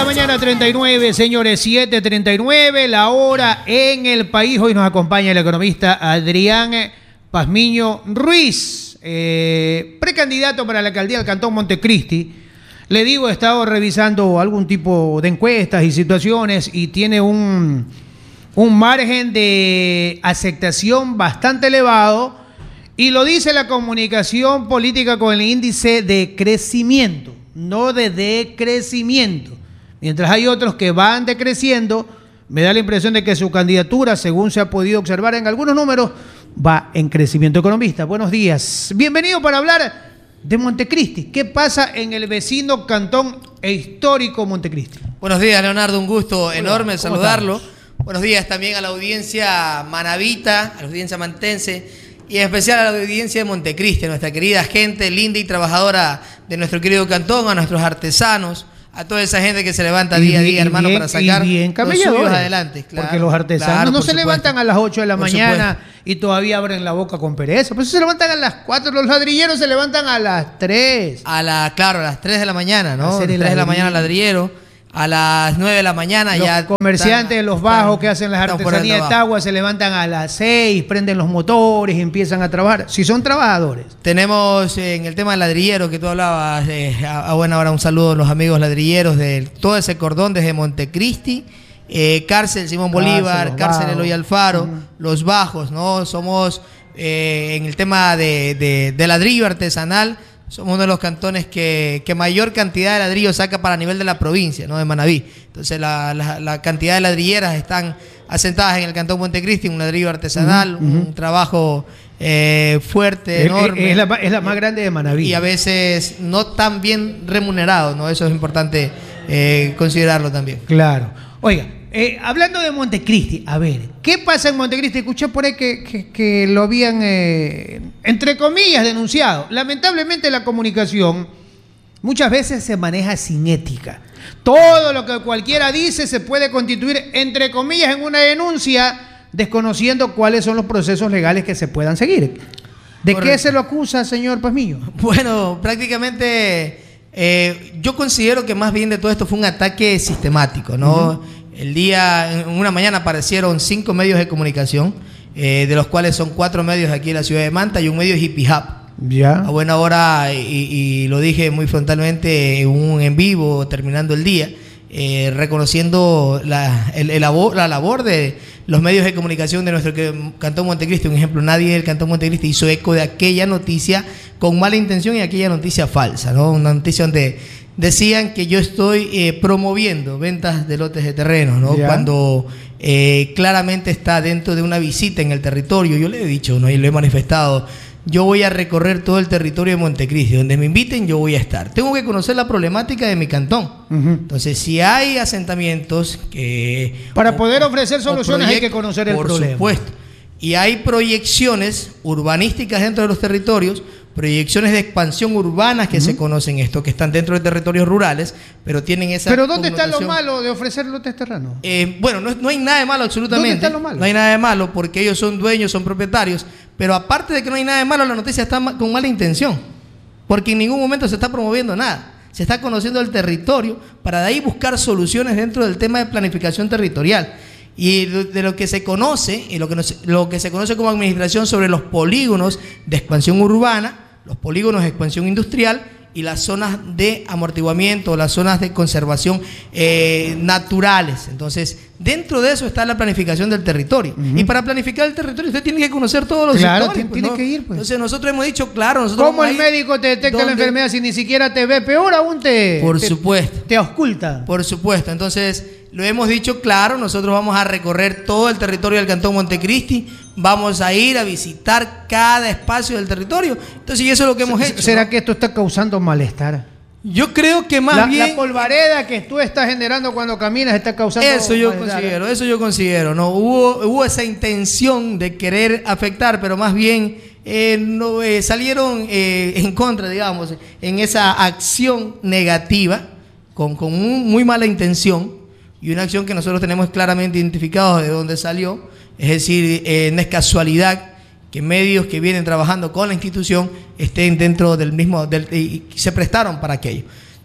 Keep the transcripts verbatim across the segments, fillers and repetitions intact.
la mañana, treinta y nueve, señores, siete treinta y nueve, la hora en el país. Hoy nos acompaña el economista Adrián Pazmiño Ruiz, eh, precandidato para la alcaldía del Cantón Montecristi. Le digo, he estado revisando algún tipo de encuestas y situaciones y tiene un, un margen de aceptación bastante elevado, y lo dice la comunicación política con el índice de crecimiento, no de decrecimiento. Mientras hay otros que van decreciendo, me da la impresión de que su candidatura, según se ha podido observar en algunos números, va en crecimiento. Economista, buenos días. Bienvenido para hablar de Montecristi. ¿Qué pasa en el vecino cantón e histórico Montecristi? Buenos días, Leonardo, un gusto Hola, enorme saludarlo. Estamos? Buenos días también a la audiencia manabita, a la audiencia mantense y en especial a la audiencia de Montecristi, nuestra querida gente linda y trabajadora de nuestro querido cantón, a nuestros artesanos, a toda esa gente que se levanta día a día, hermano, bien, para sacar bien los suyos adelante. Claro, porque los artesanos claro, no se supuesto. levantan a las ocho de la Por mañana supuesto. y todavía abren la boca con pereza. Pues se levantan a las cuatro, los ladrilleros se levantan a las tres. A la, claro, a las tres de la mañana, ¿no? A las tres ladrillo. de la mañana ladrillero. A las nueve de la mañana los ya... comerciantes de los bajos que hacen las están artesanías de Tagua se levantan a las seis, prenden los motores y empiezan a trabajar. Si son trabajadores. Tenemos eh, en el tema del ladrillero que tú hablabas, eh, a, a buena hora un saludo a los amigos ladrilleros de todo ese cordón desde Montecristi, eh, Cárcel Simón Bolívar, Cárcel Eloy Alfaro, uh-huh. Los Bajos, ¿no? Somos eh, en el tema de, de, de ladrillo artesanal. Somos uno de los cantones que, que mayor cantidad de ladrillos saca para nivel de la provincia, ¿no? De Manabí. Entonces la, la, la cantidad de ladrilleras están asentadas en el cantón Montecristi, un ladrillo artesanal, uh-huh, un uh-huh. trabajo eh, fuerte, es, enorme. Es la, es la más grande de Manabí. Y a veces no tan bien remunerado, ¿no? Eso es importante eh, considerarlo también. Claro. Oiga, eh, hablando de Montecristi, a ver, ¿qué pasa en Montecristi? Escuché por ahí que, que, que lo habían, eh, entre comillas, denunciado. Lamentablemente la comunicación muchas veces se maneja sin ética. Todo lo que cualquiera dice se puede constituir, entre comillas, en una denuncia, desconociendo cuáles son los procesos legales que se puedan seguir. ¿De Correcto. Qué se lo acusa, señor Pazmiño? Bueno, prácticamente eh, yo considero que más bien de todo esto fue un ataque sistemático, ¿no? Uh-huh. El día, en una mañana aparecieron cinco medios de comunicación, eh, de los cuales son cuatro medios aquí en la ciudad de Manta y un medio Hippie Hub. Ya. A buena hora, y, y lo dije muy frontalmente en un en vivo terminando el día, eh, reconociendo la, el, el labor, la labor de los medios de comunicación de nuestro Cantón Montecristi. Un ejemplo, nadie del Cantón Montecristi hizo eco de aquella noticia con mala intención y aquella noticia falsa, ¿no? Una noticia donde decían que yo estoy eh, promoviendo ventas de lotes de terrenos, ¿no? Yeah. Cuando eh, claramente está dentro de una visita en el territorio. Yo le he dicho, ¿no? Y lo he manifestado. Yo voy a recorrer todo el territorio de Montecristi. Donde me inviten, yo voy a estar. Tengo que conocer la problemática de mi cantón. Uh-huh. Entonces, si hay asentamientos que... Para o, poder ofrecer soluciones hay que conocer el por problema. Por supuesto. Y hay proyecciones urbanísticas dentro de los territorios, proyecciones de expansión urbanas que uh-huh. se conocen esto, que están dentro de territorios rurales, pero tienen esa... ¿Pero dónde está lo malo de ofrecer lotes terrenos? Eh, bueno, no, no hay nada de malo absolutamente. ¿Dónde está lo malo? No hay nada de malo porque ellos son dueños, son propietarios, pero aparte de que no hay nada de malo, la noticia está con mala intención, porque en ningún momento se está promoviendo nada. Se está conociendo el territorio para de ahí buscar soluciones dentro del tema de planificación territorial. Y de lo que se conoce, y lo que, nos, lo que se conoce como administración sobre los polígonos de expansión urbana, los polígonos de expansión industrial y las zonas de amortiguamiento, las zonas de conservación eh, naturales. Entonces, dentro de eso está la planificación del territorio. Uh-huh. Y para planificar el territorio usted tiene que conocer todos los claro, sectores. Tiene pues, que ¿no? ir. Pues. Entonces, nosotros hemos dicho, claro, nosotros ¿Cómo el médico te detecta ¿dónde? la enfermedad si ni siquiera te ve? Peor aún te... Por te, supuesto. Te ausculta. Por supuesto. Entonces, lo hemos dicho claro, nosotros vamos a recorrer todo el territorio del Cantón Montecristi, vamos a ir a visitar cada espacio del territorio. Entonces, y eso es lo que hemos hecho. ¿Será ¿no? que esto está causando malestar? Yo creo que más la, bien... La polvareda que tú estás generando cuando caminas está causando... Eso yo malestar. considero, eso yo considero, ¿no? Hubo, hubo esa intención de querer afectar, pero más bien eh, no, eh, salieron eh, en contra, digamos, en esa acción negativa, con, con un, muy mala intención, y una acción que nosotros tenemos claramente identificado de dónde salió. Es decir, eh, no es casualidad que medios que vienen trabajando con la institución estén dentro del mismo, del, y se prestaron para aquello.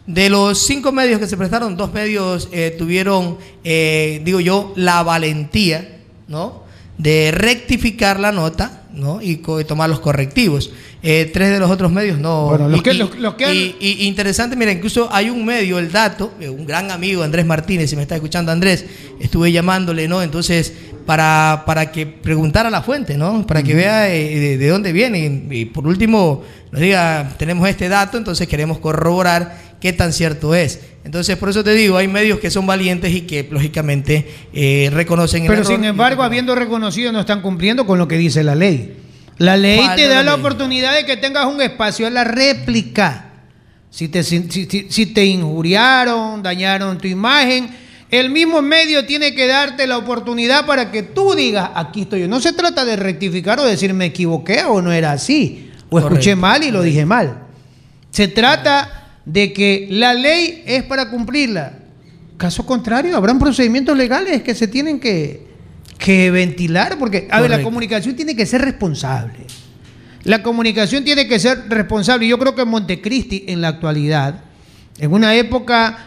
De los cinco medios que se prestaron, dos medios eh, tuvieron, eh, digo yo, la valentía, ¿no?, de rectificar la nota, ¿no?, y co- tomar los correctivos. Eh, tres de los otros medios no. Bueno, los y, que, y, los, los que han... y, y interesante, mira, incluso hay un medio, El Dato, un gran amigo, Andrés Martínez, si me está escuchando Andrés, estuve llamándole, ¿no?, entonces para, para que preguntara la fuente, ¿no?, para que vea eh, de, de dónde viene, y, y por último nos diga, tenemos este dato, entonces queremos corroborar qué tan cierto es. Entonces, por eso te digo, hay medios que son valientes y que, lógicamente, eh, reconocen el Pero, error. sin embargo, habiendo reconocido, no están cumpliendo con lo que dice la ley. La ley Falta te da la la ley. oportunidad de que tengas un espacio a la réplica. Si te, si, si, si te injuriaron, dañaron tu imagen, el mismo medio tiene que darte la oportunidad para que tú digas, aquí estoy yo. No se trata de rectificar o decir me equivoqué o no era así, o Correcto. escuché mal y lo dije mal. Se trata de que la ley es para cumplirla. Caso contrario, habrán procedimientos legales que se tienen que, que ventilar, porque, a ver, la comunicación tiene que ser responsable. La comunicación tiene que ser responsable. Y yo creo que Montecristi, en la actualidad, en una época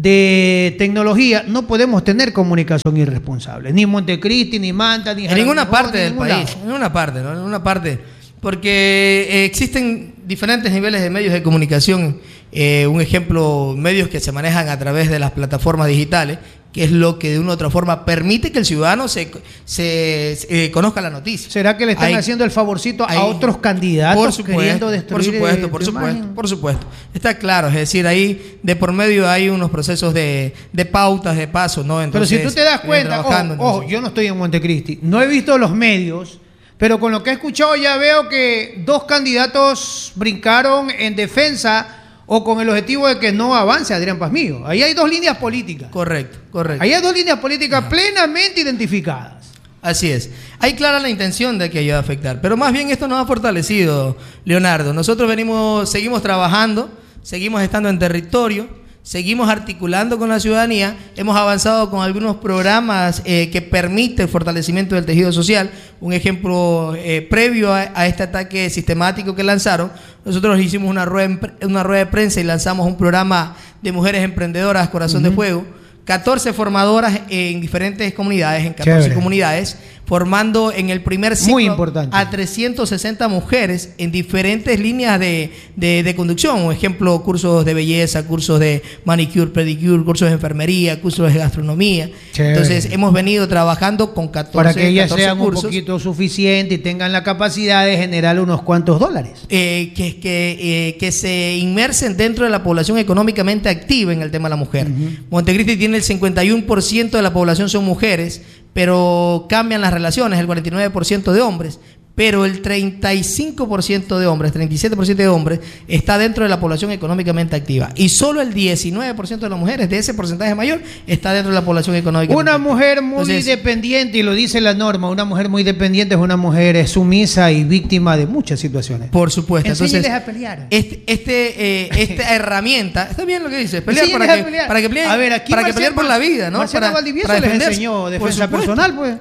de tecnología, no podemos tener comunicación irresponsable. Ni Montecristi, ni Manta, ni En ninguna Jarabacoa, parte ni del ningún país, lado. en ninguna parte, ¿no? En ninguna parte. Porque eh, existen diferentes niveles de medios de comunicación. Eh, un ejemplo, medios que se manejan a través de las plataformas digitales, que es lo que de una u otra forma permite que el ciudadano se, se, se eh, conozca la noticia. ¿Será que le están Hay, haciendo el favorcito hay, a otros candidatos por supuesto, queriendo destruir por supuesto, eh, por su supuesto, imagen? por supuesto. Está claro, es decir, ahí de por medio hay unos procesos de, de pautas, de pasos, ¿no? Entonces, pero si tú te das cuenta, ojo, trabajando, ojo, yo no estoy en Montecristi, no he visto los medios, pero con lo que he escuchado ya veo que dos candidatos brincaron en defensa o con el objetivo de que no avance Adrián Pazmiño. Ahí hay dos líneas políticas. Correcto, correcto. Ahí hay dos líneas políticas no. plenamente identificadas. Así es. Hay clara la intención de que ayude a afectar, pero más bien esto nos ha fortalecido, Leonardo. Nosotros venimos, seguimos trabajando, seguimos estando en territorio, seguimos articulando con la ciudadanía, hemos avanzado con algunos programas eh, que permiten el fortalecimiento del tejido social. Un ejemplo eh, previo a, a este ataque sistemático que lanzaron, nosotros hicimos una rueda, una rueda de prensa y lanzamos un programa de mujeres emprendedoras Corazón uh-huh. de Fuego, catorce formadoras en diferentes comunidades, en catorce Chévere. Comunidades, formando en el primer ciclo Muy importante. a trescientas sesenta mujeres en diferentes líneas de, de, de conducción. Un ejemplo, cursos de belleza, cursos de manicure, pedicure, cursos de enfermería, cursos de gastronomía. Chévere. Entonces, hemos venido trabajando con catorce para que ellas catorce sean cursos, un poquito suficientes y tengan la capacidad de generar unos cuantos dólares. Eh, que, que, eh, que se inmersen dentro de la población económicamente activa en el tema de la mujer. Uh-huh. Montecristi tiene el cincuenta y uno por ciento de la población son mujeres, pero cambian las relaciones, el cuarenta y nueve por ciento de hombres, pero el treinta y cinco por ciento de hombres, treinta y siete por ciento de hombres está dentro de la población económicamente activa, y solo el diecinueve por ciento de las mujeres, de ese porcentaje mayor, está dentro de la población económicamente una activa. Mujer muy Entonces, dependiente, y lo dice la norma, una mujer muy dependiente es una mujer sumisa y víctima de muchas situaciones. Por supuesto. Entonces, a pelear. Este, este, eh, esta herramienta, está bien lo que dice, pelear para que, pelear para que peleen, a ver, aquí para Marcela, que peleen por la vida, ¿no? Marcela para, Valdivieso para les enseñó defensa personal, pues.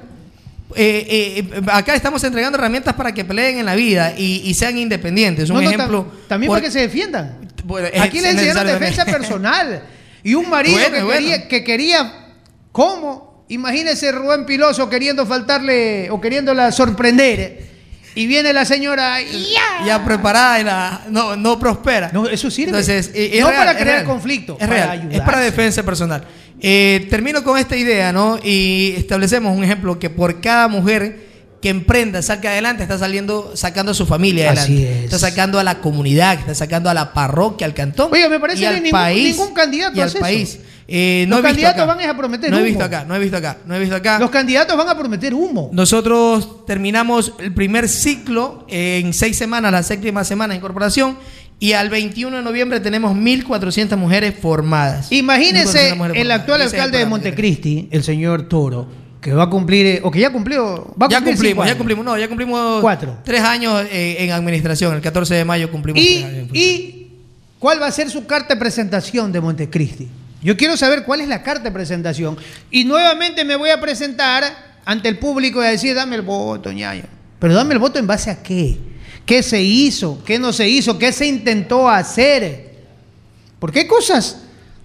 Eh, eh, acá estamos entregando herramientas para que peleen en la vida y, y sean independientes. Un no, no, ejemplo. También por, para que se defiendan. Bueno, aquí les enseñaron defensa personal. Y un marido bueno, que, bueno. Quería, que quería. ¿Cómo? Imagínese Rubén Piloso queriendo faltarle o queriéndola sorprender. Y viene la señora ya, ya preparada y la, no, no prospera. No, eso sirve. Entonces, es no real, para es crear real. conflicto, es para real. ayudarse. Es para defensa personal. Eh, termino con esta idea, ¿no? Y establecemos un ejemplo que por cada mujer que emprenda, saque adelante, está saliendo, sacando a su familia adelante. Así es. Está sacando a la comunidad, está sacando a la parroquia, al cantón. Oye, me parece y que al ningún, país, ningún candidato y al hace país. eso. Eh, no Los he visto candidatos acá. van a prometer no humo. he visto acá, no he visto acá, no he visto acá. Los candidatos van a prometer humo. Nosotros terminamos el primer ciclo en seis semanas, la séptima semana de incorporación, y al veintiuno de noviembre tenemos mil cuatrocientas mujeres formadas. Imagínese el actual alcalde de Montecristi, el señor Toro, que va a cumplir, o que ya cumplió, va a ya cumplir cumplimos, ya cumplimos, no, ya cumplimos cuatro. tres años eh, en administración. El catorce de mayo cumplimos y, tres años. ¿Y cuál va a ser su carta de presentación de Montecristi? Yo quiero saber cuál es la carta de presentación. Y nuevamente me voy a presentar ante el público y a decir, dame el voto, ñaño. Pero dame el voto en base a qué. ¿Qué se hizo? ¿Qué no se hizo? ¿Qué se intentó hacer? Porque hay cosas,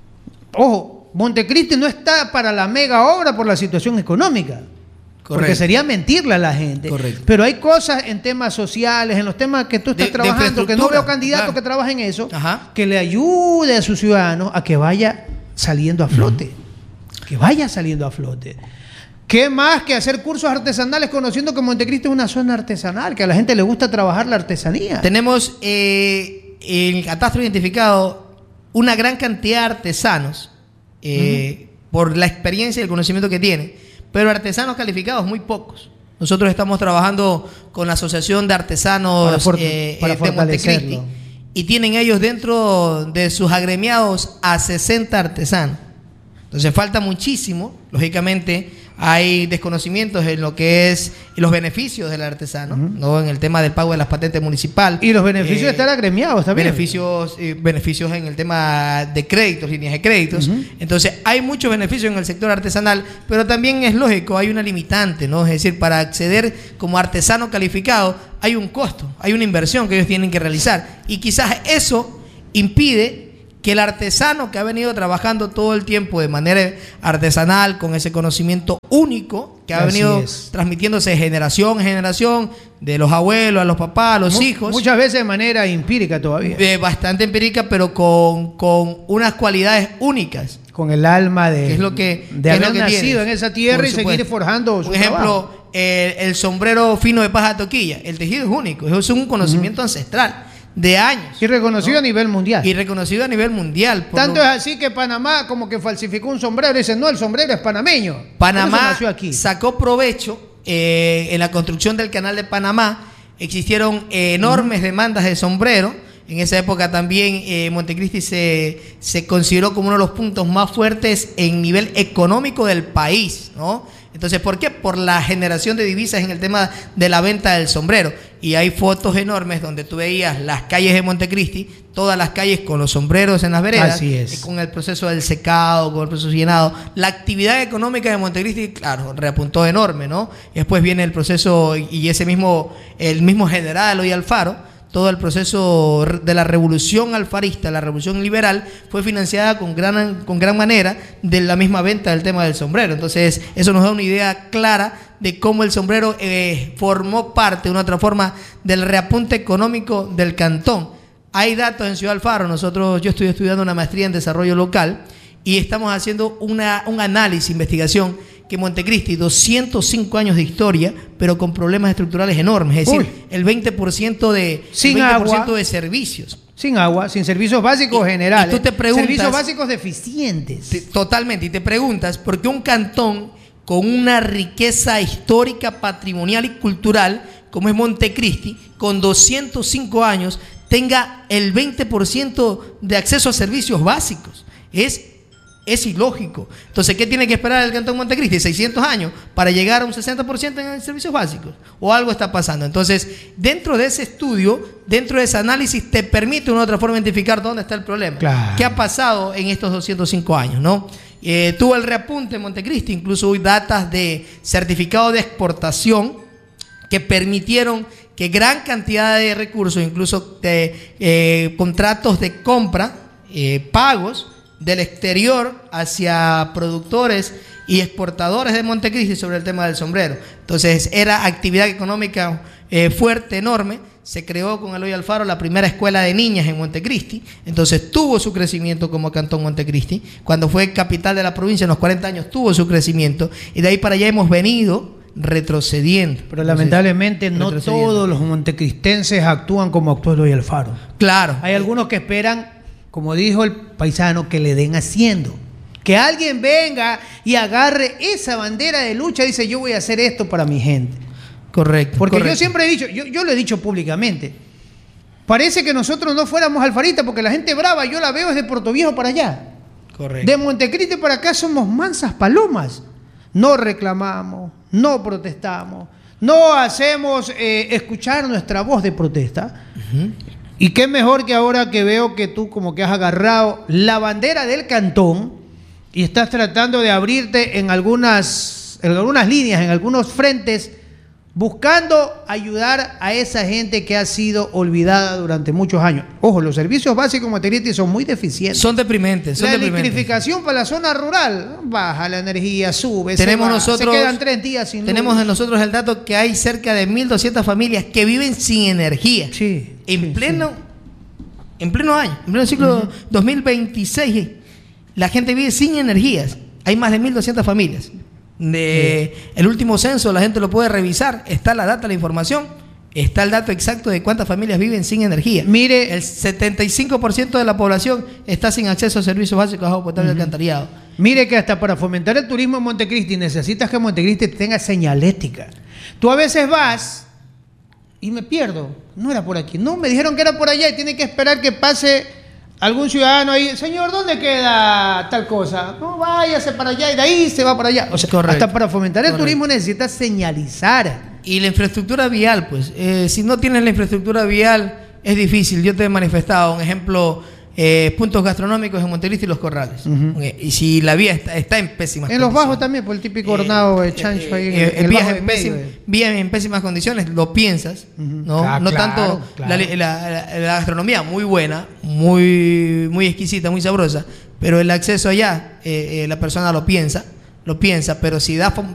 ojo, Montecristi no está para la mega obra por la situación económica. Correcto. Porque sería mentirle a la gente. Correcto. Pero hay cosas en temas sociales, en los temas que tú estás de, trabajando, que no veo candidato claro. que trabaje en eso, Ajá. que le ayude a sus ciudadanos a que vaya saliendo a flote. Uh-huh. Que vaya saliendo a flote. ¿Qué más que hacer cursos artesanales conociendo que Montecristi es una zona artesanal, que a la gente le gusta trabajar la artesanía? Tenemos eh, en el catastro identificado una gran cantidad de artesanos eh, uh-huh. por la experiencia y el conocimiento que tienen. Pero artesanos calificados, muy pocos. Nosotros estamos trabajando con la Asociación de Artesanos para for- eh, para de Montecristi y tienen ellos dentro de sus agremiados a sesenta artesanos. Entonces falta muchísimo, lógicamente hay desconocimientos en lo que es los beneficios del artesano, uh-huh. ¿no? En el tema del pago de las patentes municipales. Y los beneficios eh, de estar agremiados también. Beneficios, eh, beneficios en el tema de créditos, líneas de créditos. Uh-huh. Entonces, hay muchos beneficios en el sector artesanal, pero también es lógico, hay una limitante, ¿no? Es decir, para acceder como artesano calificado, hay un costo, hay una inversión que ellos tienen que realizar. Y quizás eso impide que el artesano que ha venido trabajando todo el tiempo de manera artesanal, con ese conocimiento único, que ha Así venido es. transmitiéndose de generación en generación, de los abuelos a los papás, a los Mu- hijos. Muchas veces de manera empírica todavía. Eh, bastante empírica, pero con, con unas cualidades únicas. Con el alma de, es lo que, de haber que nacido tienes, en esa tierra y seguir forjando su Por ejemplo, trabajo. Eh, el sombrero fino de paja toquilla, el tejido es único, eso es un conocimiento uh-huh. ancestral. De años. Y reconocido ¿no? a nivel mundial. Y reconocido a nivel mundial. Tanto lo... es así que Panamá como que falsificó un sombrero y dicen, no, el sombrero es panameño. Panamá nació aquí. Sacó provecho eh, en la construcción del canal de Panamá. Existieron eh, enormes uh-huh. demandas de sombrero. En esa época también eh, Montecristi se, se consideró como uno de los puntos más fuertes en nivel económico del país, ¿no? Entonces, ¿por qué? Por la generación de divisas en el tema de la venta del sombrero. Y hay fotos enormes donde tú veías las calles de Montecristi, todas las calles con los sombreros en las veredas, Así es. con el proceso del secado, con el proceso llenado. La actividad económica de Montecristi, claro, reapuntó enorme, ¿no? Y después viene el proceso y ese mismo, el mismo general Eloy Alfaro. Todo el proceso de la revolución alfarista, la revolución liberal, fue financiada con gran, con gran manera de la misma venta del tema del sombrero. Entonces, eso nos da una idea clara de cómo el sombrero eh, formó parte de una otra forma del reapunte económico del cantón. Hay datos en Ciudad Alfaro. Nosotros, yo estoy estudiando una maestría en desarrollo local y estamos haciendo una, un análisis, investigación, que Montecristi, doscientos cinco años de historia, pero con problemas estructurales enormes, es decir, Uy. el veinte por ciento de, sin el veinte por ciento agua, de servicios. Sin agua, sin servicios básicos y, generales. Y tú te preguntas, servicios básicos deficientes. Te, totalmente, y te preguntas, ¿por qué un cantón con una riqueza histórica, patrimonial y cultural, como es Montecristi, con doscientos cinco años, tenga el veinte por ciento de acceso a servicios básicos? Es Es ilógico. Entonces, ¿qué tiene que esperar el Cantón Montecristi? seiscientos años para llegar a un sesenta por ciento en servicios básicos. O algo está pasando. Entonces, dentro de ese estudio, dentro de ese análisis, te permite de una otra forma identificar dónde está el problema. Claro. ¿Qué ha pasado en estos doscientos cinco años, ¿no? Eh, tuvo el reapunte en Montecristi, incluso hay datas de certificado de exportación que permitieron que gran cantidad de recursos, incluso de eh, contratos de compra, eh, pagos, del exterior hacia productores y exportadores de Montecristi sobre el tema del sombrero. Entonces era actividad económica eh, fuerte, enorme. Se creó con Eloy Alfaro la primera escuela de niñas en Montecristi. Entonces tuvo su crecimiento como Cantón Montecristi. Cuando fue capital de la provincia en los cuarenta años tuvo su crecimiento y de ahí para allá hemos venido retrocediendo. Pero Entonces, lamentablemente no todos los montecristenses actúan como actuó Eloy Alfaro. Claro. Hay algunos que esperan, como dijo el paisano, que le den haciendo. Que alguien venga y agarre esa bandera de lucha y dice, yo voy a hacer esto para mi gente. Correcto. Porque correcto. yo siempre he dicho, yo, yo lo he dicho públicamente, parece que nosotros no fuéramos alfaristas porque la gente brava, yo la veo desde Puerto Viejo para allá. Correcto. De Montecristi para acá somos mansas palomas. No reclamamos, no protestamos, no hacemos eh, escuchar nuestra voz de protesta. Uh-huh. Y qué mejor que ahora que veo que tú como que has agarrado la bandera del cantón y estás tratando de abrirte en algunas, en algunas líneas, en algunos frentes buscando ayudar a esa gente que ha sido olvidada durante muchos años. Ojo, los servicios básicos Montecristi son muy deficientes. Son deprimentes. Son la deprimentes. Electrificación para la zona rural, baja la energía, sube, tenemos se, va, nosotros, se quedan tres días sin Tenemos luz. en nosotros el dato que hay cerca de mil doscientas familias que viven sin energía. Sí. En sí, pleno, sí. en pleno año, en pleno ciclo uh-huh. dos mil veintiséis, la gente vive sin energías. Hay más de mil doscientas familias. De sí. El último censo, la gente lo puede revisar, está la data, la información, está el dato exacto de cuántas familias viven sin energía. Mire, el setenta y cinco por ciento de la población está sin acceso a servicios básicos, agua potable y uh-huh. alcantarillado. Mire que hasta para fomentar el turismo en Montecristi necesitas que Montecristi tenga señalética. Tú a veces vas y me pierdo, no era por aquí, no, me dijeron que era por allá y tiene que esperar que pase algún ciudadano ahí, señor, ¿dónde queda tal cosa? No, váyase para allá y de ahí se va para allá. O sea, correcto, hasta para fomentar el correcto. turismo necesitas señalizar. Y la infraestructura vial, pues, eh, si no tienes la infraestructura vial, es difícil. Yo te he manifestado un ejemplo, eh, puntos gastronómicos en Montecristi y Los Corrales. Uh-huh. Okay. Y si la vía está, está en pésimas en condiciones. En los bajos también, por el típico hornado de eh, chancho eh, ahí. En, eh, en vías, en pésim, vías en pésimas condiciones, lo piensas, uh-huh. ¿no? Ah, no claro, tanto claro. La, la, la, la gastronomía muy buena, muy, muy exquisita, muy sabrosa, pero el acceso allá, eh, eh, la persona lo piensa, lo piensa, pero si da